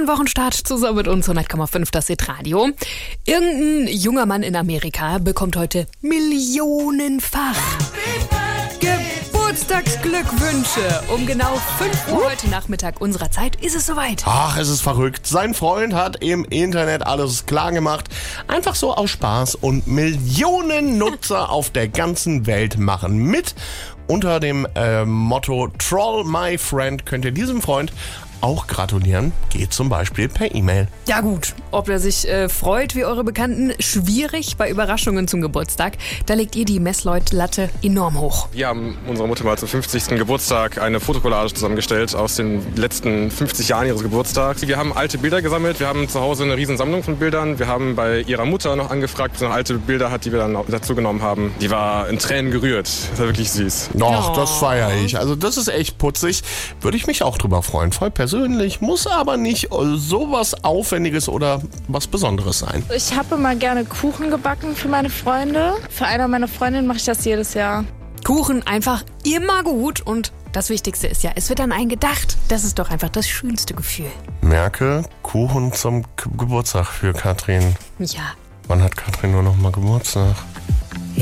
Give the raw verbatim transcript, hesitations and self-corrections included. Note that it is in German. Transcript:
Schönen Wochenstart zusammen mit uns, hundert Komma fünf, das Hit-Radio. Irgendein junger Mann in Amerika bekommt heute millionenfach Geburtstagsglückwünsche. Um genau fünf Uhr heute Nachmittag unserer Zeit ist es soweit. Ach, es ist verrückt. Sein Freund hat im Internet alles klar gemacht. Einfach so aus Spaß. Und Millionen Nutzer auf der ganzen Welt machen mit. Unter dem äh, Motto Troll My Friend könnt ihr diesem Freund auch gratulieren. Geht zum Beispiel per E-Mail. Ja gut, ob er sich äh, freut wie eure Bekannten, schwierig bei Überraschungen zum Geburtstag. Da legt ihr die Messleut-Latte enorm hoch. Wir haben unserer Mutter mal zum fünfzigsten Geburtstag eine Fotokollage zusammengestellt aus den letzten fünfzig Jahren ihres Geburtstags. Wir haben alte Bilder gesammelt, wir haben zu Hause eine Riesensammlung von Bildern. Wir haben bei ihrer Mutter noch angefragt, ob sie noch alte Bilder hat, die wir dann dazu genommen haben. Die war in Tränen gerührt. Das war wirklich süß. Doch, Oh. das feiere ich. Also das ist echt putzig. Würde ich mich auch drüber freuen. Voll persönlich, muss aber nicht sowas Aufwendiges oder was Besonderes sein. Ich habe immer gerne Kuchen gebacken für meine Freunde. Für eine meiner Freundinnen mache ich das jedes Jahr. Kuchen einfach immer gut und das Wichtigste ist ja, es wird an einen gedacht. Das ist doch einfach das schönste Gefühl. Merke, Kuchen zum K- Geburtstag für Katrin. Ja. Wann hat Katrin nur noch mal Geburtstag?